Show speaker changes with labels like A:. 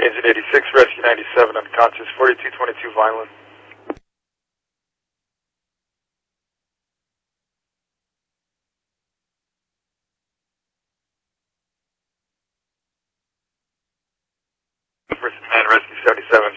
A: Engine 86, Rescue 97, unconscious, 4222 Vineland. First man, Rescue 77,